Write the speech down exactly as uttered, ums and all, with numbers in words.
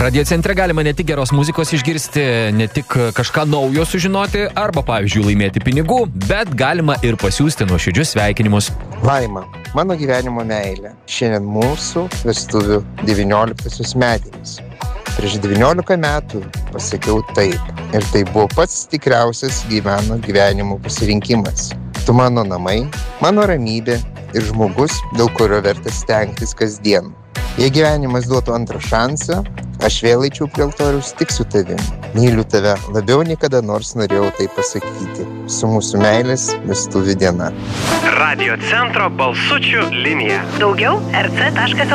Radio Centre galima ne tik geros muzikos išgirsti, ne tik kažką naujo sužinoti, arba, pavyzdžiui, laimėti pinigų, bet galima ir pasiųsti nuoširdžius sveikinimus. Laima, mano gyvenimo meilė. Šiandien mūsų vestuvių devynioliktosios metinis. Prieš devyniolika metų pasakiau taip. Ir tai buvo pats tikriausias gyveno gyvenimo pasirinkimas. Tu mano namai, mano ramybė ir žmogus, dėl kurio verta stengtis kasdien. Jei gyvenimas duotų antrą šansą, aš vėl eičiau prie altoriaus tik su tavim. Myliu tave labiau nei kada nors norėjau tai pasakyti. Su mūsų meilės vestuvių diena. Radio Centro balsučių linija. Daugiau er ce taškas